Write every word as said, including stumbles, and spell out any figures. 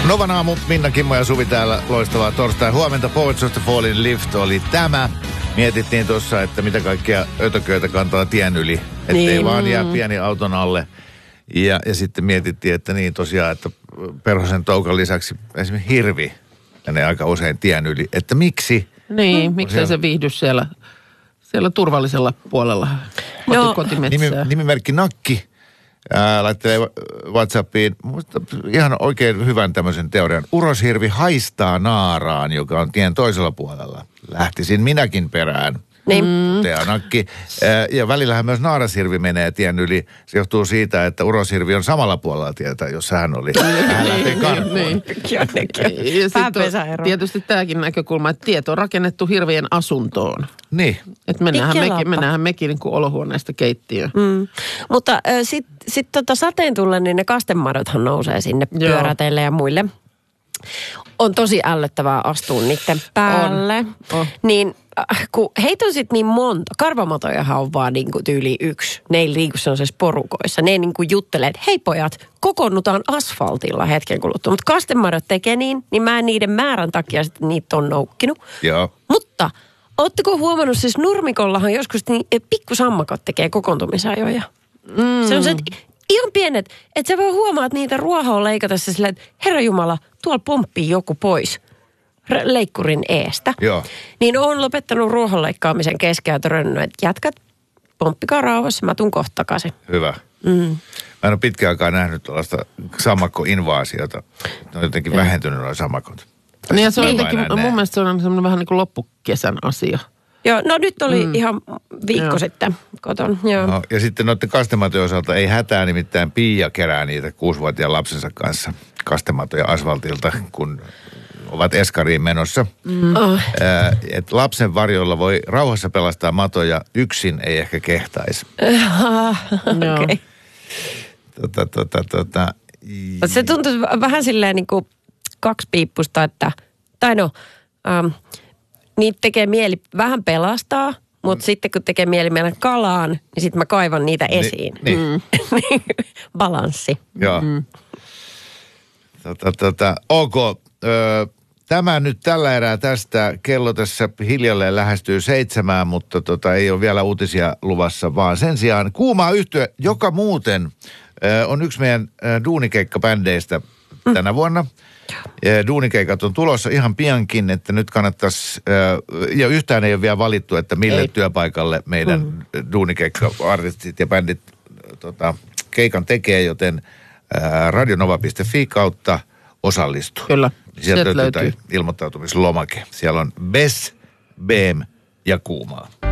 Novan aamu, Minna, Kimmo ja Suvi täällä, loistavaa torstai. Huomenta, Poets of the Fallen Lift oli tämä. Mietittiin tuossa, että mitä kaikkia ötököitä kantaa tien yli, ettei niin. vaan jää pieni auton alle. Ja, ja sitten mietittiin, että niin tosiaan, että perhosen toukan lisäksi esimerkiksi hirvi menee aika usein tien yli. Että miksi? Niin, mm. miksei se viihdy siellä, siellä turvallisella puolella koti, no. kotimetsää. Nimi, nimimerkki Nakki ää, laittelee WhatsAppiin musta ihan oikein hyvän tämmöisen teorian. Uroshirvi haistaa naaraan, joka on tien toisella puolella. Lähtisin minäkin perään. Niin. Tea Nakki. Ja välillähän myös naarashirvi menee tien yli. Se johtuu siitä, että uroshirvi on samalla puolella tietä, jossa hän oli. Hän lähtee karkuun. Niin. Ja sitten tietysti tämäkin näkökulma, että tieto on rakennettu hirvien asuntoon. Niin. Että mennäänhän mekin, mennäänhän mekin niin kuin olohuoneesta keittiöön. Mm. Mutta äh, sitten sit tota sateen tullen, niin ne kastemadothan nousee sinne pyöräteille ja muille. On tosi ällöttävää astua niiden päälle. On. Oh. Niin kun heitä on sitten niin monta, karvamatojahan on vaan niinku tyyli yksi. Ne ei liiku sellaisessa porukoissa. Ne ei niinku juttele, että hei pojat, kokoonnutaan asfaltilla hetken kuluttua. Mutta kastemadot tekee niin, niin mä en niiden määrän takia sitten niitä on noukkinut. Joo. Mutta ootteko huomannut, siis nurmikollahan joskus niin pikkusammakot tekee kokoontumisajoja. Mm. Se on se, että ihan pienet, että sä voi huomaat niitä ruohoa leikatessa silleen, että herranjumala, tuolla pomppii joku pois leikkurin eestä. Joo. Niin on lopettanut ruohon leikkaamisen kesken ja todennut, että jätkät, pomppikaa rauhassa, mä tuun kohta takaisin. Hyvä. Mm. Mä en ole pitkään aikaa nähnyt tuollaista sammakko-invaasiota. Ne on jotenkin mm. vähentynyt nuo sammakot. Niin ja se on jotenkin, mun näin. mielestä se on semmoinen vähän niin kuin loppukesän asia. Joo, no nyt oli mm. ihan viikko Joo. sitten koton. Joo. No, ja sitten noiden kastematojen osalta ei hätää, nimittäin Pia kerää niitä kuusivuotiaan lapsensa kanssa kastematoja asfaltilta, kun ovat eskariin menossa. Mm. Oh. Äh, että lapsen varjolla voi rauhassa pelastaa matoja, yksin ei ehkä kehtaisi. Okei. Okay. Tota, tota, tota. Se tuntuu vähän silleen niin kuin kaksipiippusta, että, tai no, ähm, niitä tekee mieli vähän pelastaa, mutta mm. sitten kun tekee mieli mennä kalaan, niin sitten mä kaivan niitä esiin. Ni, niin. Balanssi. Joo. Mm. Tota, tota, ok. Öö, Tämä nyt tällä erää tästä. Kello tässä hiljalleen lähestyy seitsemään, mutta tota, ei ole vielä uutisia luvassa, vaan sen sijaan Kuumaa yhtye, joka muuten ö, on yksi meidän ö, duunikeikkabändeistä tänä mm. vuonna. Ja duunikeikat on tulossa ihan piankin, että nyt kannattaisi, ö, ja yhtään ei ole vielä valittu, että mille ei. työpaikalle meidän mm. duunikeikka-artistit ja bändit tota, keikan tekee, joten ö, radionova piste fi kautta osallistu. Kyllä. Sieltä löytyy ilmoittautumislomake. Siellä on Bes, Beem ja Kuumaa.